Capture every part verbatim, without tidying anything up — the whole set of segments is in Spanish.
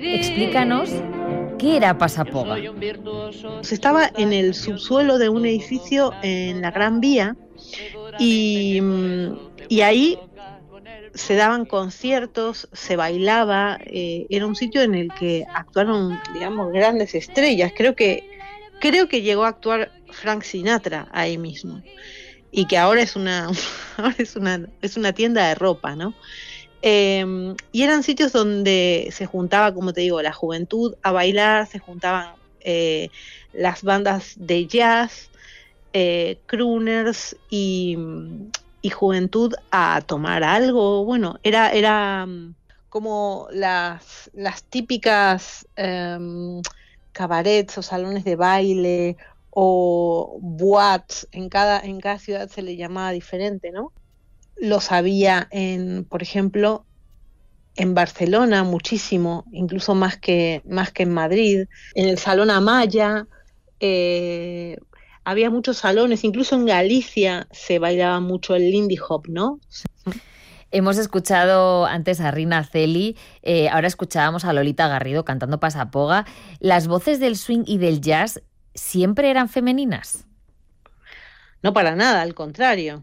explícanos qué era Pasapoga. Estaba en el subsuelo de un edificio en la Gran Vía y, y ahí se daban conciertos, se bailaba, eh, era un sitio en el que actuaron, digamos, grandes estrellas. Creo que creo que llegó a actuar Frank Sinatra ahí mismo, y que ahora es una ahora es una es una tienda de ropa, ¿no? Eh, y eran sitios donde se juntaba, como te digo, la juventud a bailar, se juntaban eh, las bandas de jazz, eh, crooners y, y juventud a tomar algo. Bueno, era, era como las, las típicas eh, cabarets o salones de baile o boates, en cada, en cada ciudad se le llamaba diferente, ¿no? Los había en, por ejemplo, en Barcelona muchísimo, incluso más que, más que en Madrid, en el Salón Amaya, eh, había muchos salones, incluso en Galicia se bailaba mucho el Lindy Hop, ¿no? Hemos escuchado antes a Rina Celi, eh, ahora escuchábamos a Lolita Garrido cantando Pasapoga. ¿Las voces del swing y del jazz siempre eran femeninas? No, para nada, al contrario.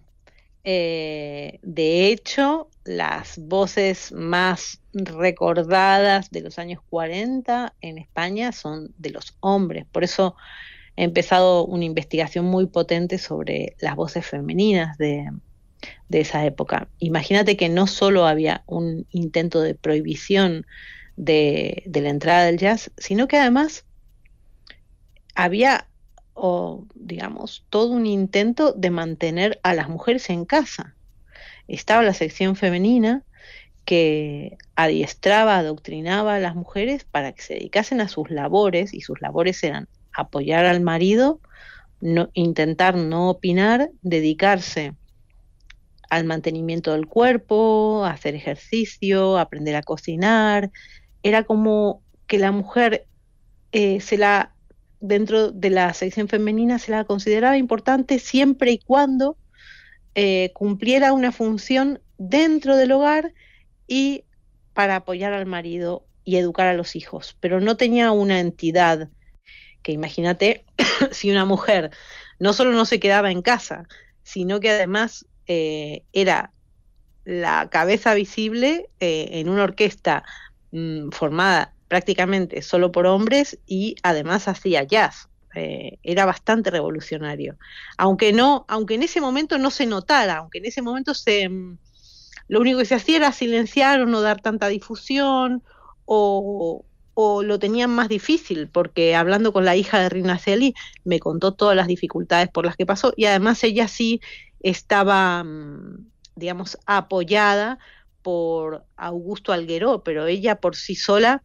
Eh, de hecho, las voces más recordadas de los años cuarenta en España son de los hombres. Por eso he empezado una investigación muy potente sobre las voces femeninas de, de esa época. Imagínate que no solo había un intento de prohibición de, de la entrada del jazz, sino que además había, o digamos, todo un intento de mantener a las mujeres en casa. Estaba la sección femenina que adiestraba, adoctrinaba a las mujeres para que se dedicasen a sus labores, y sus labores eran apoyar al marido, no, intentar no opinar, dedicarse al mantenimiento del cuerpo, a hacer ejercicio, a aprender a cocinar. Era como que la mujer eh, se la dentro de la sección femenina se la consideraba importante siempre y cuando eh, cumpliera una función dentro del hogar y para apoyar al marido y educar a los hijos, pero no tenía una entidad que, imagínate, si una mujer no solo no se quedaba en casa, sino que además eh, era la cabeza visible eh, en una orquesta mmm, formada prácticamente solo por hombres, y además hacía jazz. Eh, era bastante revolucionario, aunque no, aunque en ese momento no se notara, aunque en ese momento se, lo único que se hacía era silenciar o no dar tanta difusión, o, o lo tenían más difícil, porque hablando con la hija de Rina Celi me contó todas las dificultades por las que pasó, y además ella sí estaba, digamos, apoyada por Augusto Algueró, pero ella por sí sola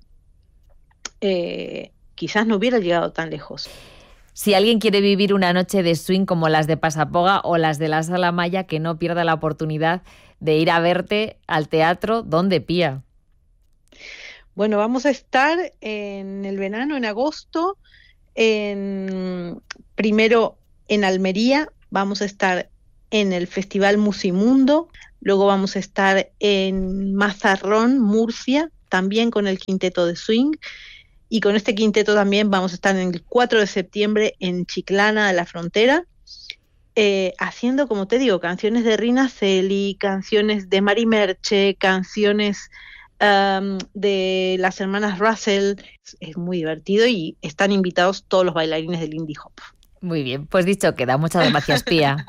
Eh, quizás no hubiera llegado tan lejos. Si alguien quiere vivir una noche de swing como las de Pasapoga o las de la Sala Amaya, que no pierda la oportunidad de ir a verte al teatro. ¿Dónde, Pía? Bueno, vamos a estar en el verano, en agosto, en, primero en Almería, vamos a estar en el Festival Musimundo, luego vamos a estar en Mazarrón, Murcia, también con el Quinteto de Swing. Y con este quinteto también vamos a estar el cuatro de septiembre en Chiclana de la Frontera, eh, haciendo, como te digo, canciones de Rina Celi, canciones de Mari Merche, canciones um, de las hermanas Russell. Es, es muy divertido y están invitados todos los bailarines del Lindy Hop. Muy bien, pues dicho queda. Muchas gracias, Pía.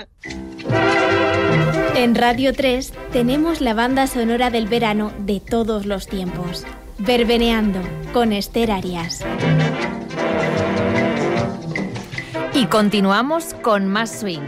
En Radio tres tenemos la banda sonora del verano de todos los tiempos. Verbeneando, con Esther Arias. Y continuamos con más swing.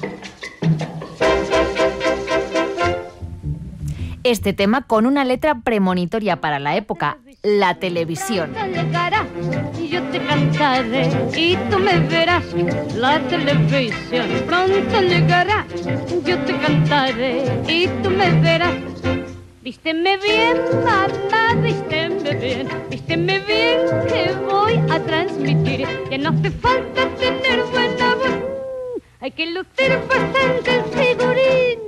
Este tema con una letra premonitoria para la época, la televisión. Yo te cantaré y tú me verás, la televisión pronto llegará. Yo te cantaré y tú me verás. Vísteme bien, mamá, vísteme bien, vísteme bien, que voy a transmitir. Ya no hace falta tener buena voz, hay que lucir bastante el figurín.